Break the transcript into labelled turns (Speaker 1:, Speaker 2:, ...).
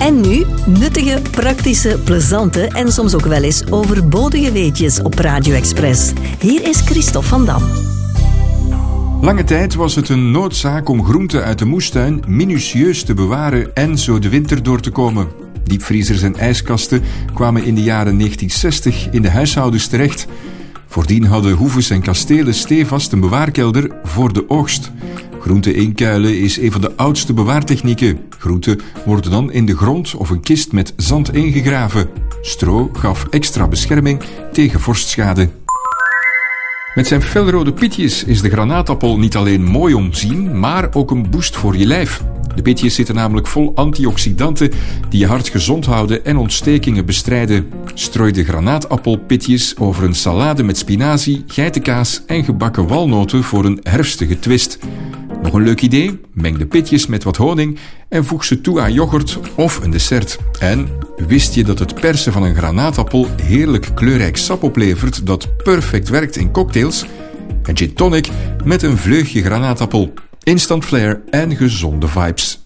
Speaker 1: En nu nuttige, praktische, plezante en soms ook wel eens overbodige weetjes op Radio Express. Hier is Christophe van Dam.
Speaker 2: Lange tijd was het een noodzaak om groenten uit de moestuin minutieus te bewaren en zo de winter door te komen. Diepvriezers en ijskasten kwamen in de jaren 1960 in de huishoudens terecht. Voordien hadden hoeves en kastelen stevast een bewaarkelder voor de oogst. Groenten inkuilen is een van de oudste bewaartechnieken. Groenten worden dan in de grond of een kist met zand ingegraven. Stro gaf extra bescherming tegen vorstschade. Met zijn felrode pitjes is de granaatappel niet alleen mooi om te zien, maar ook een boost voor je lijf. De pitjes zitten namelijk vol antioxidanten die je hart gezond houden en ontstekingen bestrijden. Strooi de granaatappelpitjes over een salade met spinazie, geitenkaas en gebakken walnoten voor een herfstige twist. Nog een leuk idee? Meng de pitjes met wat honing en voeg ze toe aan yoghurt of een dessert. En wist je dat het persen van een granaatappel heerlijk kleurrijk sap oplevert dat perfect werkt in cocktails? Een gin tonic met een vleugje granaatappel. Instant flair en gezonde vibes.